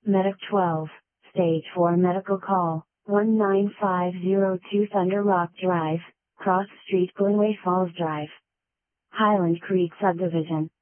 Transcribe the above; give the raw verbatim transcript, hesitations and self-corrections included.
Medic twelve, Stage four Medical Call, one nine five zero two Thunder Rock Drive, Cross Street Glenway Falls Drive, Highland Creek Subdivision.